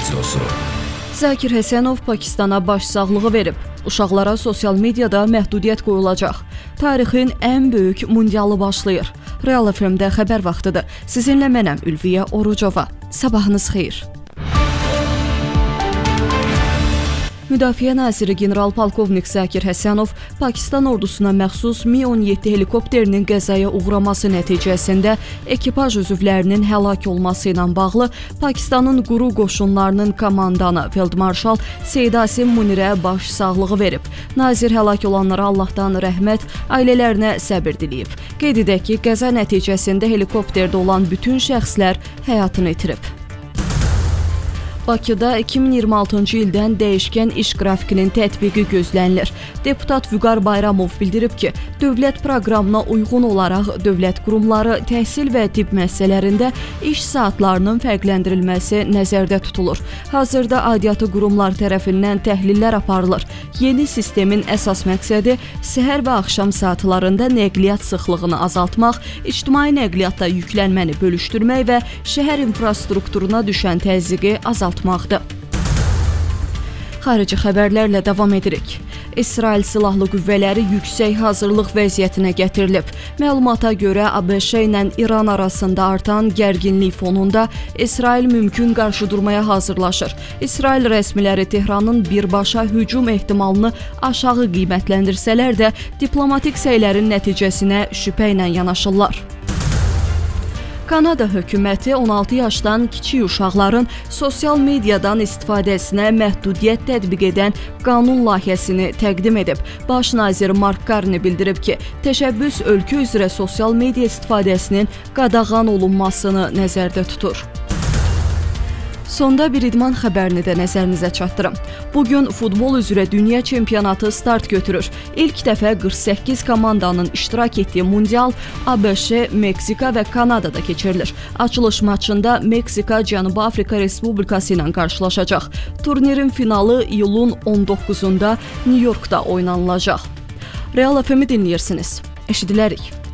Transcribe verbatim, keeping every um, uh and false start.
Stüdyosu. Zakir Həsənov Pakistana başsağlığı verib. Uşaqlara sosial mediada məhdudiyyət qoyulacaq. Tarixin ən böyük mundialı başlayır. Real F M-də xəbər vaxtıdır. Sizinlə mənəm Ülviyə Orucova. Sabahınız xeyir. Müdafiə naziri general-polkovnik Zakir Həsənov Pakistan ordusuna məxsus Mi on yeddi helikopterinin qəzaya uğraması nəticəsində ekipaj üzvlərinin həlak olması ilə bağlı Pakistanın quru qoşunlarının komandanı Feldmarşal Seydasim Munirə başsağlığı verib. Nazir həlak olanlara Allahdan rəhmət, ailələrinə səbir diləyib. Qeyd edək ki, qəza nəticəsində helikopterdə olan bütün şəxslər həyatını itirib. Bakıda iki min iyirmi altıncı ildən dəyişkən iş qrafikinin tətbiqi gözlənilir. Deputat Vüqar Bayramov bildirib ki, dövlət proqramına uyğun olaraq dövlət qurumları təhsil və tibb müəssisələrində iş saatlarının fərqləndirilməsi nəzərdə tutulur. Hazırda aidiyyatı qurumlar tərəfindən təhlillər aparılır. Yeni sistemin əsas məqsədi səhər və axşam saatlarında nəqliyyat sıxlığını azaltmaq, ictimai nəqliyyatda yüklənməni bölüşdürmək və şəhər infrastrukturuna düşən təzyiqi azaltmaqdır. Xarici xəbərlərlə davam edirik. İsrail Silahlı Qüvvələri yüksək hazırlıq vəziyyətinə gətirilib. Məlumata görə A B Ş ilə İran arasında artan gərginlik fonunda İsrail mümkün qarşıdurmaya hazırlaşır. İsrail rəsmiləri Tehranın birbaşa hücum ehtimalını aşağı qiymətləndirsələr də diplomatik səylərin nəticəsinə şübhə ilə yanaşırlar. Kanada hökuməti on altı yaşdan kiçik uşaqların sosial mediadan istifadəsinə məhdudiyyət tətbiq edən qanun layihəsini təqdim edib. Baş nazir Mark Carney bildirib ki, təşəbbüs ölkə üzrə sosial media istifadəsinin qadağan olunmasını nəzərdə tutur. Sonda bir idman xəbərini də nəzərinizə çatdırım. Bugün futbol üzrə dünya çempionatı start götürür. İlk dəfə qırx səkkiz komandanın iştirak etdiyi mundial A B Ş, Meksika və Kanadada keçirilir. Açılış maçında Meksika Cənubi Afrika Respublikası ilə qarşılaşacaq. Turnirin finalı iyulun on doqquzunda New Yorkda oynanılacaq. Real F M-i dinləyirsiniz. Eşidilərik.